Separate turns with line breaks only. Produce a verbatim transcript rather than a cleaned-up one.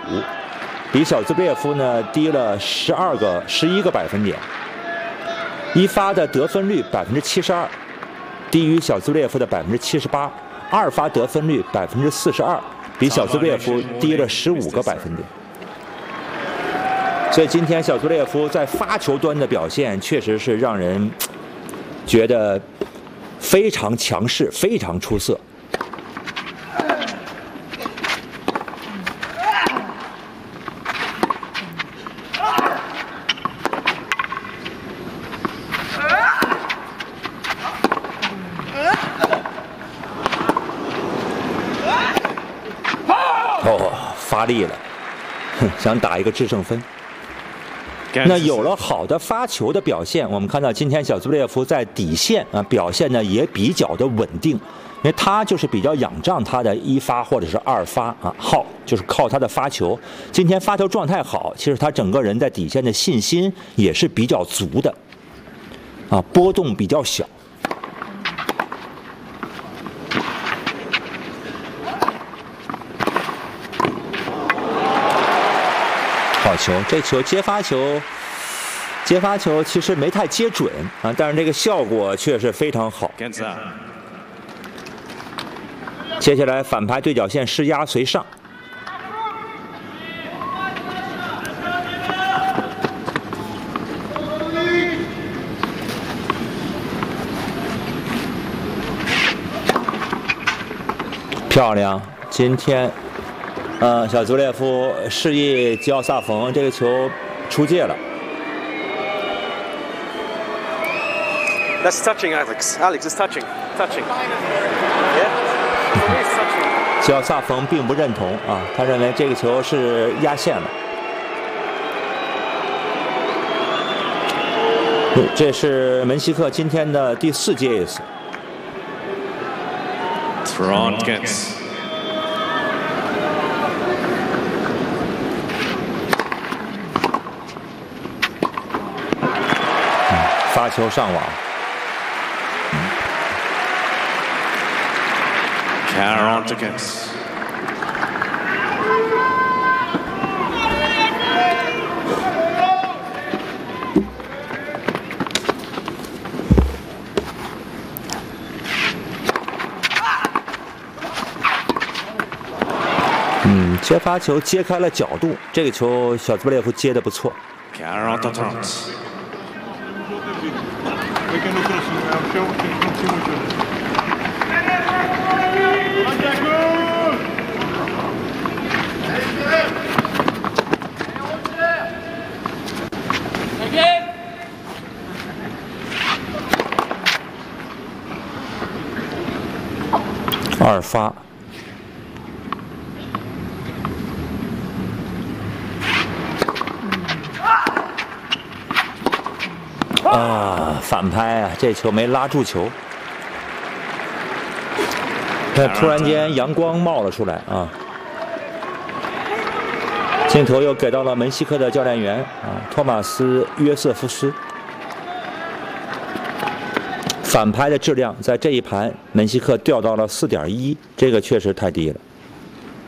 比小兹布列夫呢低了十二个、十一个百分点。一发的得分率百分之七十二，低于小兹布列夫的百分之七十八。二发得分率百分之四十二，比小兹布列夫低了十五个百分点。所以今天小兹布列夫在发球端的表现，确实是让人觉得非常强势，非常出色。哦，发力了，哼，想打一个制胜分。那有了好的发球的表现，我们看到今天小兹布列夫在底线啊表现呢也比较的稳定，因为他就是比较仰仗他的一发或者是二发啊，耗就是靠他的发球。今天发球状态好，其实他整个人在底线的信心也是比较足的，啊，波动比较小。好球，这球接发球，接发球其实没太接准啊，但是这个效果却是非常好。接下来反拍对角线施压随上，漂亮！今天。呃，小兹布列夫示意吉奥萨冯这个球出界了。
That's touching, Alex. Alex is touching. Touching. Yeah. It is touching.
吉奥萨冯并不认同啊，他认为这个球是压线了。这是门希克今天的第四届 ace。
Front gets.
发球上网
Caron against. 嗯，接发球接开了角度，这个球小兹布列夫接的不错。 Caron attempts.
Okay. 二发。啊，反拍啊！这球没拉住球。那突然间阳光冒了出来啊！镜头又给到了门希克的教练员啊，托马斯·约瑟夫斯。反拍的质量在这一盘，门希克掉到了四点一，这个确实太低了。